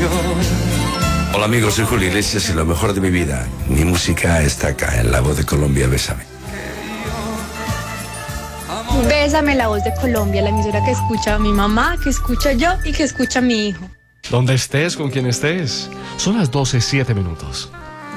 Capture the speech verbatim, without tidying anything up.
Hola amigos, soy Julio Iglesias y lo mejor de mi vida, mi música está acá en La Voz de Colombia, Bésame. Bésame, La Voz de Colombia, la emisora que escucha a mi mamá, que escucha yo y que escucha a mi hijo. Donde estés, con quien estés. Son las doce, siete minutos.